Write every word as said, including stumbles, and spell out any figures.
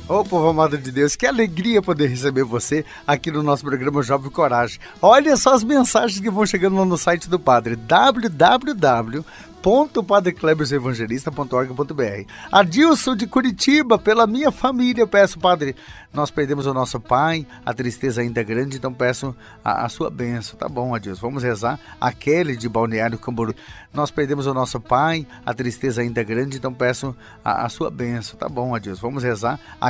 Ô, povo amado de Deus, que alegria poder receber você aqui no nosso programa Jovem Coragem. Olha só as mensagens que vão chegando lá no site do Padre, w w w ponto padre kleber evangelista ponto org ponto b r. Adilson de Curitiba, pela minha família, eu peço, Padre, nós perdemos o nosso pai, a tristeza ainda é grande, então peço a, a sua bênção. Tá bom, Adilson, vamos rezar. A Kelly de Balneário Camboriú, nós perdemos o nosso pai, a tristeza ainda é grande, então peço a, a sua bênção. Tá bom, Adilson, vamos rezar. A